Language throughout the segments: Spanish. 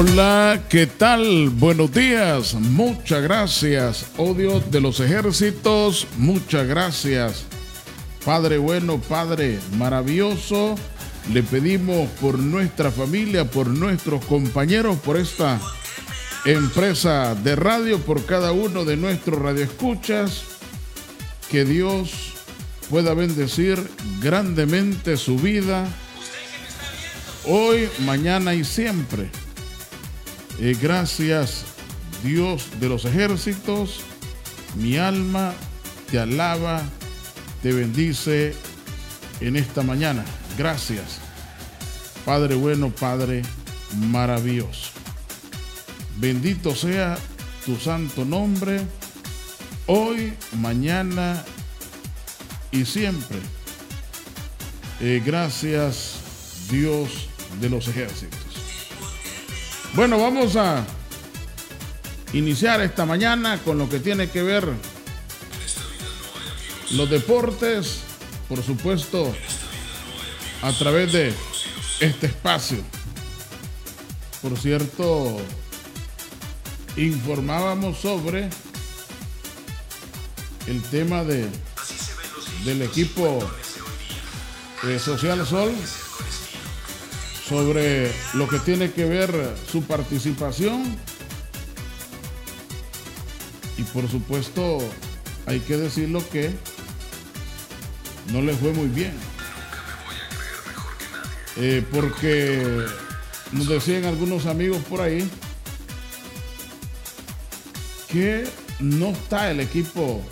Hola, ¿qué tal? Buenos días, muchas gracias. Oh Dios de los ejércitos, muchas gracias. Padre bueno, Padre maravilloso, le pedimos por nuestra familia, por nuestros compañeros, por esta empresa de radio, por cada uno de nuestros radioescuchas, que Dios pueda bendecir grandemente su vida, hoy, mañana y siempre. Gracias, Dios de los ejércitos, mi alma te alaba, te bendice en esta mañana. Gracias, Padre bueno, Padre maravilloso. Bendito sea tu santo nombre, hoy, mañana y siempre. Gracias, Dios de los ejércitos. Bueno, vamos a iniciar esta mañana con lo que tiene que ver los deportes, por supuesto, a través de este espacio. Por cierto, informábamos sobre el tema del equipo Social Sol, sobre lo que tiene que ver su participación, y por supuesto hay que decirlo que no le fue muy bien, porque nos decían algunos amigos por ahí que no está el equipo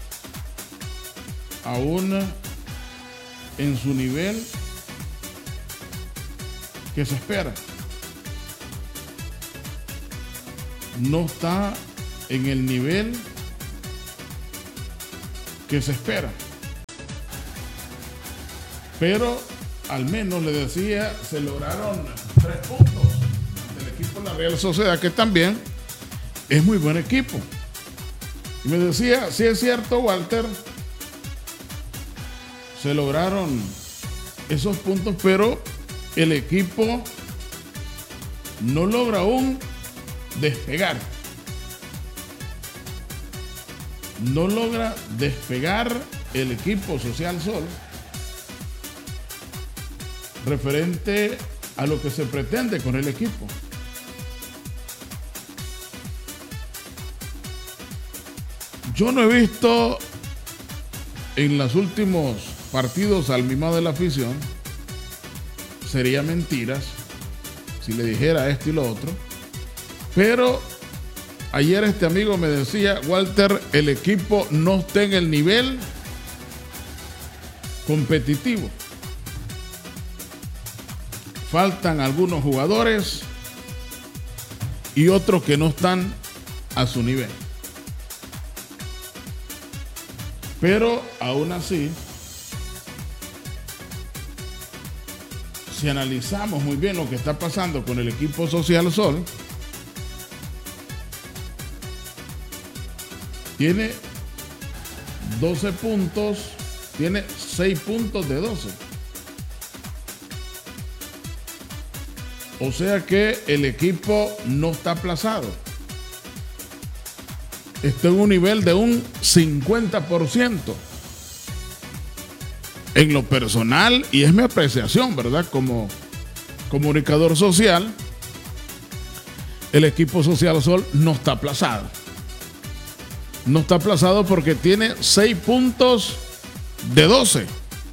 aún en su nivel que se espera. No está en el nivel que se espera. Pero al menos, le decía, se lograron 3 puntos ante el equipo de la Real Sociedad, que también es muy buen equipo. Y me decía, sí es cierto, Walter, se lograron esos puntos, pero el equipo no logra aún despegar. No logra despegar el equipo Social Sol referente a lo que se pretende con el equipo. Yo no he visto en los últimos partidos al mimado de la afición. Sería mentiras si le dijera esto y lo otro, pero ayer este amigo me decía, Walter, el equipo no está en el nivel competitivo, faltan algunos jugadores y otros que no están a su nivel, pero aún así, si analizamos muy bien lo que está pasando con el equipo Social Sol, tiene 12 puntos, tiene 6 puntos de 12. O sea que el equipo no está aplazado. Está en un nivel de un 50%. En lo personal, y es mi apreciación, ¿verdad? Como comunicador social, el equipo Social Sol no está aplazado. No está aplazado porque tiene 6 puntos de 12.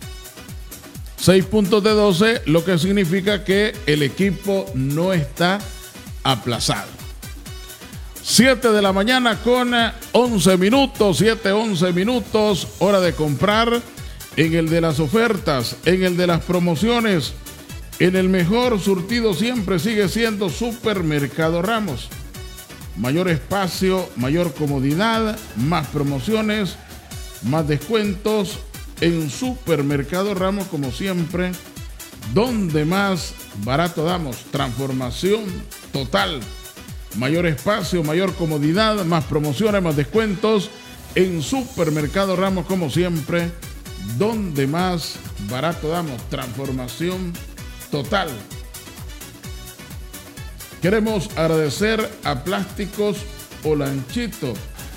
6 puntos de 12, lo que significa que el equipo no está aplazado. 7 de la mañana con 11 minutos, 7:11 minutos, hora de comprar. En el de las ofertas, en el de las promociones, en el mejor surtido siempre sigue siendo Supermercado Ramos. Mayor espacio, mayor comodidad, más promociones, más descuentos en Supermercado Ramos, como siempre, donde más barato damos. Transformación total. Mayor espacio, mayor comodidad, más promociones, más descuentos en Supermercado Ramos, como siempre, donde más barato damos. Transformación total. Queremos agradecer a Plásticos Olanchito.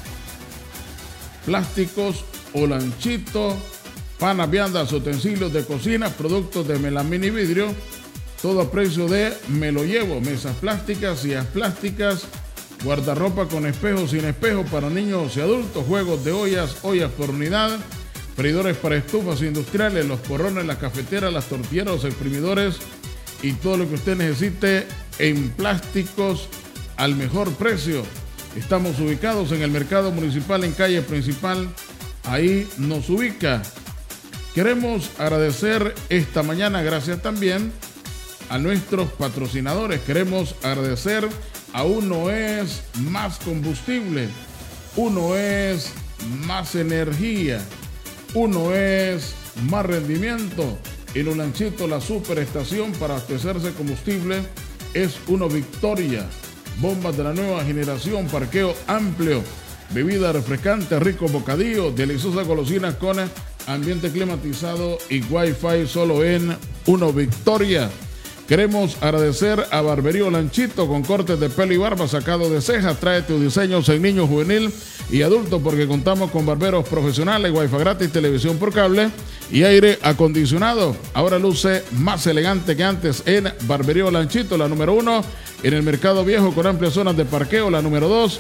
Plásticos Olanchito, panas, viandas, utensilios de cocina, productos de melamina y vidrio, todo a precio de me lo llevo. Mesas plásticas, sillas plásticas, guardarropa con espejo, sin espejo para niños y adultos, juegos de ollas, ollas por unidad, freidores para estufas industriales, los porrones, las cafeteras, las tortilleras, los exprimidores y todo lo que usted necesite en plásticos al mejor precio. Estamos ubicados en el mercado municipal en calle principal, ahí nos ubica. Queremos agradecer esta mañana, gracias también a nuestros patrocinadores. Queremos agradecer a Uno es Más Combustible, Uno es Más Energía, Uno es Más Rendimiento. En Olanchito, la superestación para abastecerse combustible es Uno Victoria. Bombas de la nueva generación, parqueo amplio, bebida refrescante, rico bocadillo, deliciosa golosina con ambiente climatizado y wifi solo en Uno Victoria. Queremos agradecer a Barbería Olanchito con cortes de pelo y barba, sacado de cejas. Trae tus diseños en niño, juvenil y adulto porque contamos con barberos profesionales, wifi gratis, televisión por cable y aire acondicionado. Ahora luce más elegante que antes en Barbería Olanchito, la número 1 en el Mercado Viejo con amplias zonas de parqueo, la número 2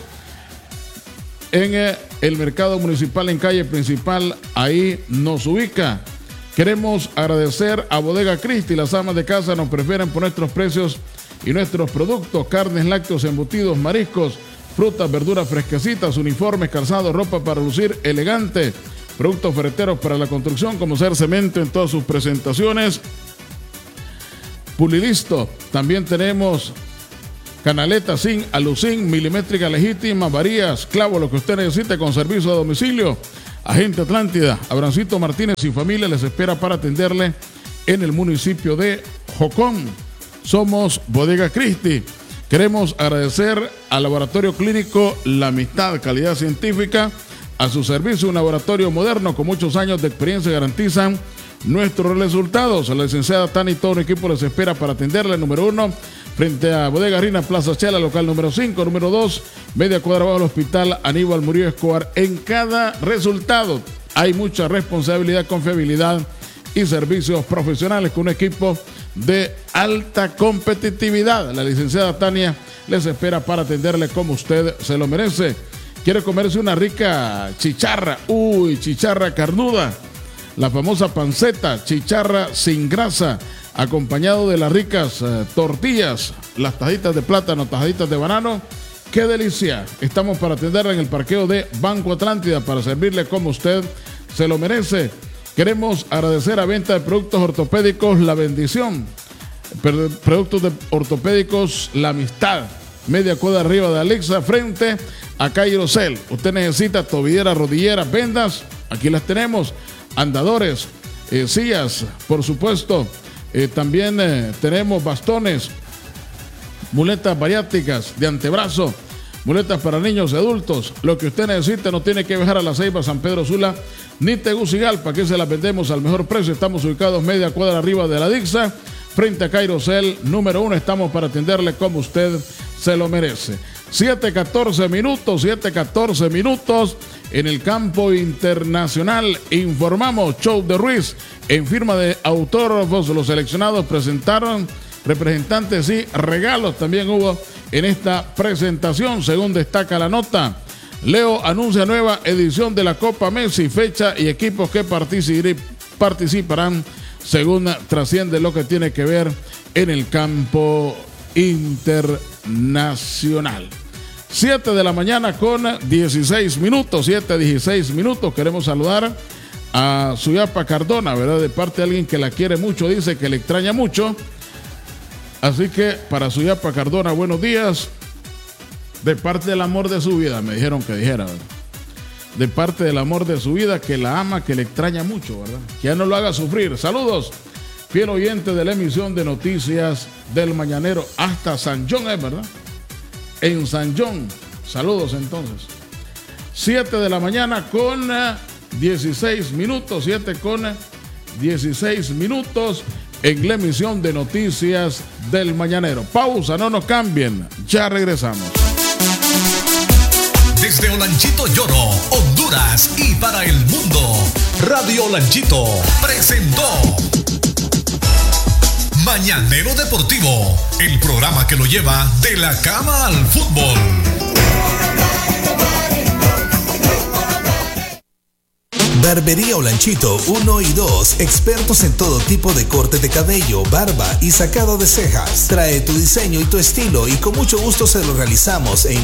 en el Mercado Municipal en calle principal, ahí nos ubica. Queremos agradecer a Bodega Cristi, las amas de casa nos prefieren por nuestros precios y nuestros productos, carnes, lácteos, embutidos, mariscos, frutas, verduras fresquecitas, uniformes, calzados, ropa para lucir elegante, productos ferreteros para la construcción como ser cemento en todas sus presentaciones. Pulilisto, también tenemos canaleta zinc, alucin, milimétrica legítima, varías, clavo, lo que usted necesite con servicio a domicilio. Agente Atlántida, Abrancito Martínez y familia les espera para atenderle en el municipio de Jocón. Somos Bodega Cristi. Queremos agradecer al Laboratorio Clínico La Amistad, calidad científica, a su servicio, un laboratorio moderno con muchos años de experiencia garantizan nuestros resultados. La licenciada Tani y todo un equipo les espera para atenderle. Número 1, frente a Bodega Rina, Plaza Chela, local número 5. Número 2, media cuadra bajo el hospital Aníbal Murillo Escobar. En cada resultado hay mucha responsabilidad, confiabilidad y servicios profesionales con un equipo de alta competitividad. La licenciada Tania les espera para atenderle como usted se lo merece. ¿Quiere comerse una rica chicharra? Uy, chicharra carnuda. La famosa panceta, chicharra sin grasa, acompañado de las ricas tortillas, las tajitas de plátano, tajaditas de banano. ¡Qué delicia! Estamos para atenderla en el parqueo de Banco Atlántida para servirle como usted se lo merece. Queremos agradecer a Venta de Productos Ortopédicos La Bendición, productos ortopédicos La Amistad, media cuadra arriba de Alexa, frente a Calle Rosel. Usted necesita tobilleras, rodilleras, vendas, aquí las tenemos, andadores, sillas, por supuesto. También tenemos bastones, muletas bariátricas de antebrazo, muletas para niños y adultos. Lo que usted necesite, no tiene que viajar a La Ceiba, San Pedro Sula, ni Tegucigalpa, que se las vendemos al mejor precio. Estamos ubicados media cuadra arriba de la Dixa, frente a Cairosel, número 1. Estamos para atenderle como usted se lo merece. 7:14 minutos en el campo internacional. Informamos, show de Ruiz en firma de autógrafos. Los seleccionados presentaron representantes y regalos también hubo en esta presentación, según destaca la nota. Leo anuncia nueva edición de la Copa Messi, fecha y equipos que participarán, según trasciende lo que tiene que ver en el campo internacional. 7 de la mañana con 16 minutos, 7:16 minutos. Queremos saludar a Suyapa Cardona, ¿verdad? De parte de alguien que la quiere mucho, dice que le extraña mucho. Así que para Suyapa Cardona, buenos días. De parte del amor de su vida, me dijeron que dijera, ¿verdad? De parte del amor de su vida, que la ama, que le extraña mucho, ¿verdad? Que ya no lo haga sufrir. Saludos, fiel oyente de la emisión de noticias del Mañanero hasta San John, ¿verdad? En San John. Saludos entonces. 7 de la mañana con 16 minutos, 7 con 16 minutos en la emisión de Noticias del Mañanero. Pausa, no nos cambien, ya regresamos. Desde Olanchito Lloro, Honduras y para el mundo, Radio Olanchito presentó Mañanero Deportivo, el programa que lo lleva de la cama al fútbol. Barbería Olanchito 1 y 2, expertos en todo tipo de corte de cabello, barba y sacado de cejas. Trae tu diseño y tu estilo y con mucho gusto se lo realizamos en